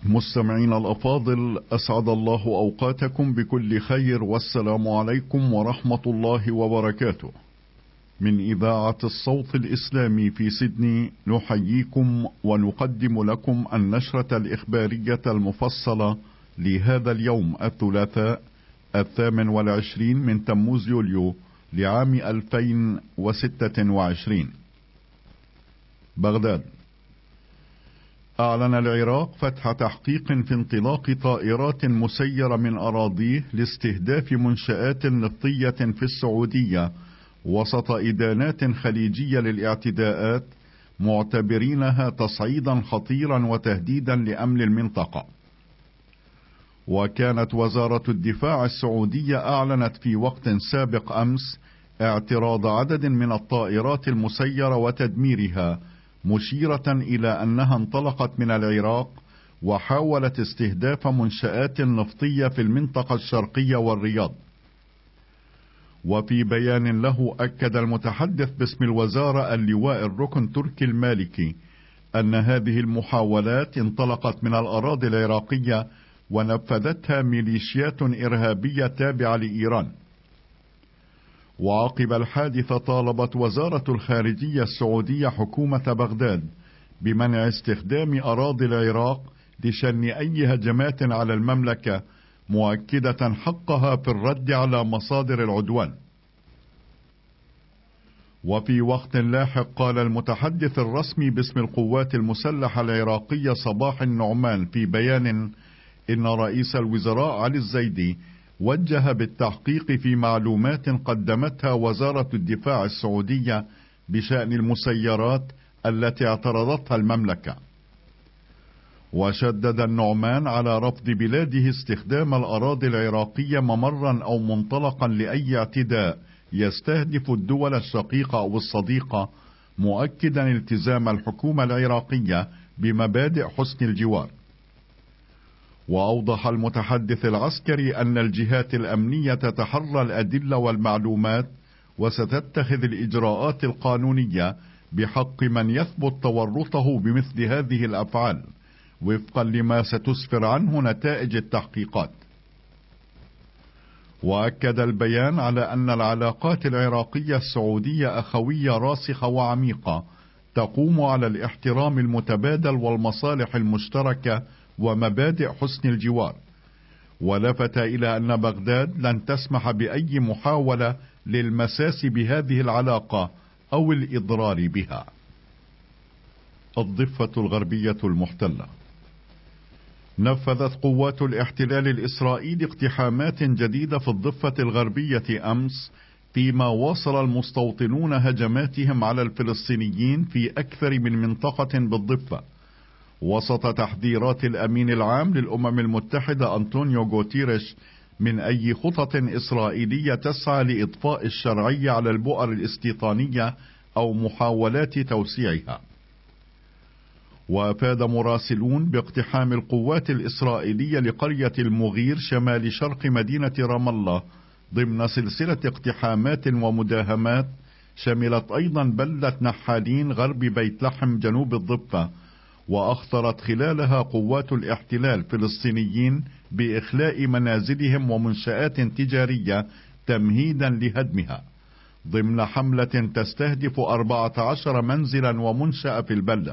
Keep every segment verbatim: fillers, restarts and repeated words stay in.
مستمعين الأفاضل، أسعد الله أوقاتكم بكل خير، والسلام عليكم ورحمة الله وبركاته. من إذاعة الصوت الإسلامي في سيدني نحييكم ونقدم لكم النشرة الإخبارية المفصلة لهذا اليوم الثلاثاء الثامن والعشرين من تموز يوليو لعام ألفين وستة وعشرين. بغداد. أعلن العراق فتح تحقيق في انطلاق طائرات مسيرة من أراضيه لاستهداف منشآت نفطية في السعودية وسط إدانات خليجية للاعتداءات، معتبرينها تصعيدا خطيرا وتهديدا لأمن المنطقة. وكانت وزارة الدفاع السعودية أعلنت في وقت سابق أمس اعتراض عدد من الطائرات المسيرة وتدميرها، مشيرة إلى أنها انطلقت من العراق وحاولت استهداف منشآت نفطية في المنطقة الشرقية والرياض. وفي بيان له أكد المتحدث باسم الوزارة اللواء الركن تركي المالكي أن هذه المحاولات انطلقت من الأراضي العراقية ونفذتها ميليشيات إرهابية تابعة لإيران. وعقب الحادثة طالبت وزارة الخارجية السعودية حكومة بغداد بمنع استخدام أراضي العراق لشن أي هجمات على المملكة، مؤكدة حقها في الرد على مصادر العدوان. وفي وقت لاحق قال المتحدث الرسمي باسم القوات المسلحة العراقية صباح النعمان في بيان إن رئيس الوزراء علي الزيدي وجه بالتحقيق في معلومات قدمتها وزارة الدفاع السعودية بشأن المسيرات التي اعترضتها المملكة. وشدد النعمان على رفض بلاده استخدام الأراضي العراقية ممرا أو منطلقا لأي اعتداء يستهدف الدول الشقيقة أو الصديقة، مؤكدا التزام الحكومة العراقية بمبادئ حسن الجوار. وأوضح المتحدث العسكري أن الجهات الأمنية تتحرى الأدلة والمعلومات وستتخذ الإجراءات القانونية بحق من يثبت تورطه بمثل هذه الأفعال وفقا لما ستسفر عنه نتائج التحقيقات. وأكد البيان على أن العلاقات العراقية السعودية أخوية راسخة وعميقة تقوم على الاحترام المتبادل والمصالح المشتركة ومبادئ حسن الجوار، ولفت إلى أن بغداد لن تسمح بأي محاولة للمساس بهذه العلاقة أو الإضرار بها. الضفة الغربية المحتلة. نفذت قوات الاحتلال الإسرائيلي اقتحامات جديدة في الضفة الغربية أمس، فيما واصل المستوطنون هجماتهم على الفلسطينيين في أكثر من منطقة بالضفة، وسط تحذيرات الأمين العام للأمم المتحدة أنطونيو غوتيريش من أي خطط إسرائيلية تسعى لإضفاء الشرعية على البؤر الاستيطانية أو محاولات توسيعها. وأفاد مراسلون باقتحام القوات الإسرائيلية لقرية المغير شمال شرق مدينة رام الله ضمن سلسلة اقتحامات ومداهمات شملت أيضا بلدة نحالين غرب بيت لحم جنوب الضفة، وأخطرت خلالها قوات الاحتلال فلسطينيين بإخلاء منازلهم ومنشآت تجارية تمهيدا لهدمها، ضمن حملة تستهدف أربعة عشر منزلا ومنشأة في البلدة.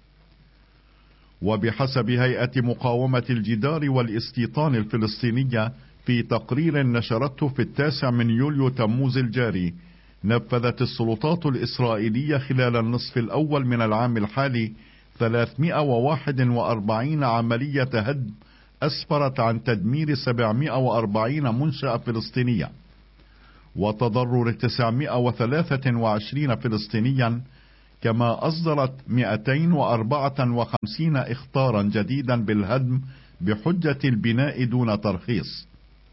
وبحسب هيئة مقاومة الجدار والاستيطان الفلسطينية في تقرير نشرته في التاسع من يوليو تموز الجاري، نفذت السلطات الإسرائيلية خلال النصف الأول من العام الحالي ثلاثمائة وواحد وأربعين عملية هدم أسفرت عن تدمير سبعمائة وأربعين منشأة فلسطينية وتضرر تسعمائة وثلاثة وعشرين فلسطينيا، كما أصدرت مئتين وأربعة وخمسين إخطارا جديدا بالهدم بحجة البناء دون ترخيص.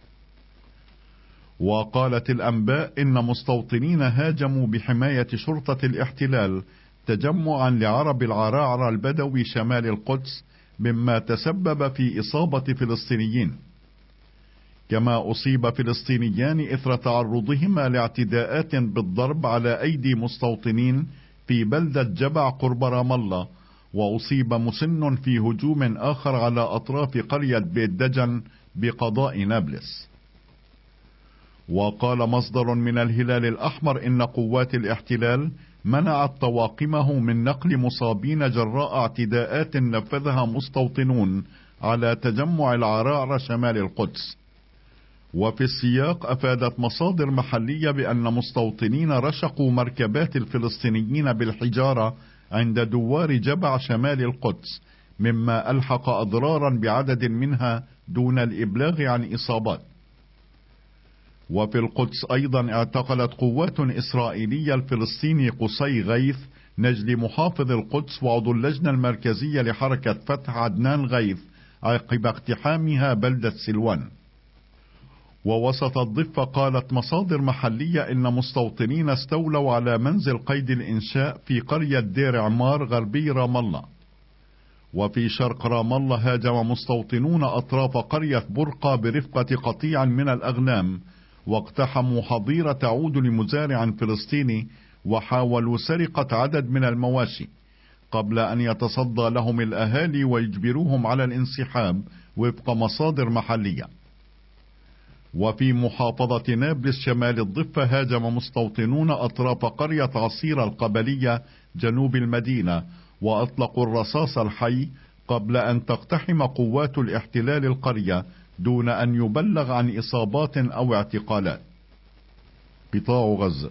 وقالت الأنباء إن مستوطنين هاجموا بحماية شرطة الاحتلال تجمعا لعرب العراعرة البدوي شمال القدس، مما تسبب في إصابة فلسطينيين. كما أصيب فلسطينيان إثر تعرضهما لاعتداءات بالضرب على أيدي مستوطنين في بلدة جبع قرب رام الله، وأصيب مسن في هجوم آخر على أطراف قرية بيت دجن بقضاء نابلس. وقال مصدر من الهلال الأحمر إن قوات الاحتلال منعت طواقمه من نقل مصابين جراء اعتداءات نفذها مستوطنون على تجمع العرعر شمال القدس. وفي السياق أفادت مصادر محلية بأن مستوطنين رشقوا مركبات الفلسطينيين بالحجارة عند دوار جبع شمال القدس، مما ألحق أضرارا بعدد منها دون الإبلاغ عن إصابات. وفي القدس أيضا اعتقلت قوات إسرائيلية الفلسطيني قصي غيث نجل محافظ القدس وعضو اللجنة المركزية لحركة فتح عدنان غيث عقب اقتحامها بلدة سلوان. ووسط الضفة قالت مصادر محلية إن مستوطنين استولوا على منزل قيد الإنشاء في قرية دير عمار غربي رام الله. وفي شرق رام الله هاجم مستوطنون أطراف قرية برقة برفقة قطيع من الأغنام، واقتحموا حظيرة تعود لمزارع فلسطيني وحاولوا سرقة عدد من المواشي، قبل أن يتصدى لهم الأهالي ويجبروهم على الانسحاب وفق مصادر محلية. وفي محافظة نابلس شمال الضفة هاجم مستوطنون أطراف قرية عصير القبلية جنوب المدينة وأطلقوا الرصاص الحي قبل أن تقتحم قوات الاحتلال القرية دون أن يبلغ عن إصابات أو اعتقالات. قطاع غزة: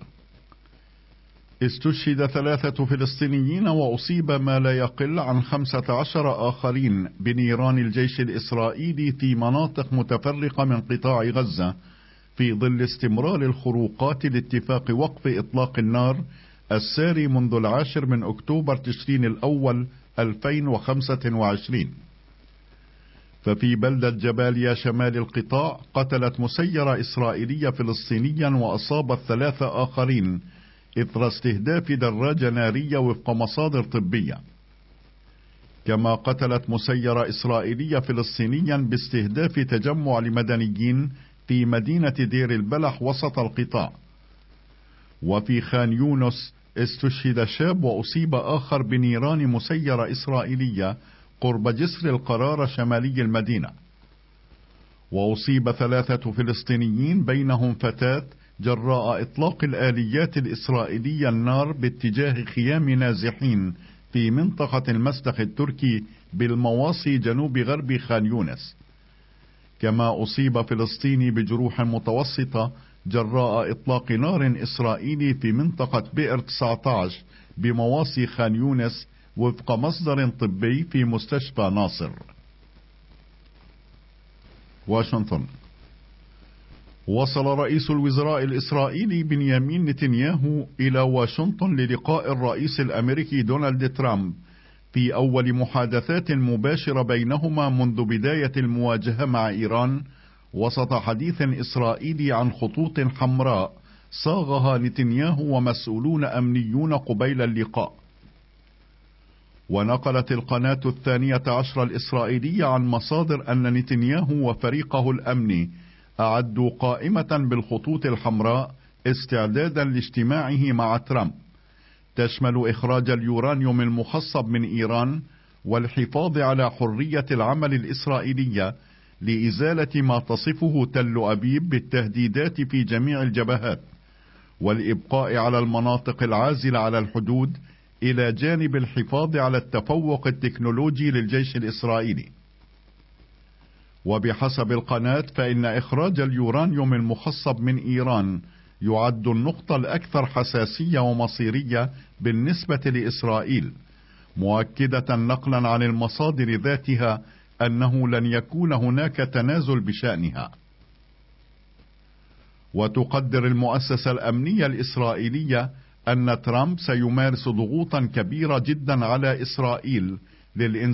استشهد ثلاثة فلسطينيين وأصيب ما لا يقل عن خمسة عشر آخرين بنيران الجيش الإسرائيلي في مناطق متفرقة من قطاع غزة في ظل استمرار الخروقات لاتفاق وقف إطلاق النار الساري منذ العاشر من أكتوبر تشرين الأول ألفين وخمسة وعشرين. ففي بلدة جباليا شمال القطاع قتلت مسيرة إسرائيلية فلسطينيا وأصابت ثلاثة آخرين إثر استهداف دراجة نارية وفق مصادر طبية. كما قتلت مسيرة إسرائيلية فلسطينيا باستهداف تجمع لمدنيين في مدينة دير البلح وسط القطاع. وفي خان يونس استشهد شاب وأصيب آخر بنيران مسيرة إسرائيلية قرب جسر القرار شمالي المدينة. وأصيب ثلاثة فلسطينيين بينهم فتاة جراء إطلاق الآليات الإسرائيلية النار باتجاه خيام نازحين في منطقة المسلخ التركي بالمواصي جنوب غرب خان يونس. كما أصيب فلسطيني بجروح متوسطة جراء إطلاق نار إسرائيلي في منطقة بئر تسعة عشر بمواصي خان يونس وفق مصدر طبي في مستشفى ناصر. واشنطن: وصل رئيس الوزراء الإسرائيلي بنيامين نتنياهو إلى واشنطن للقاء الرئيس الأمريكي دونالد ترامب في أول محادثات مباشرة بينهما منذ بداية المواجهة مع إيران، وسط حديث إسرائيلي عن خطوط حمراء صاغها نتنياهو ومسؤولون أمنيون قبيل اللقاء. ونقلت القناة الثانية عشر الإسرائيلية عن مصادر أن نتنياهو وفريقه الأمني أعدوا قائمة بالخطوط الحمراء استعدادا لاجتماعه مع ترامب، تشمل إخراج اليورانيوم المخصب من إيران والحفاظ على حرية العمل الإسرائيلية لإزالة ما تصفه تل أبيب بالتهديدات في جميع الجبهات، والإبقاء على المناطق العازلة على الحدود إلى جانب الحفاظ على التفوق التكنولوجي للجيش الإسرائيلي. وبحسب القناة فإن إخراج اليورانيوم المخصب من إيران يعد النقطة الأكثر حساسية ومصيرية بالنسبة لإسرائيل، مؤكدة نقلا عن المصادر ذاتها أنه لن يكون هناك تنازل بشأنها. وتقدر المؤسسة الأمنية الإسرائيلية أن ترامب سيمارس ضغوطا كبيرة جدا على إسرائيل للإنسان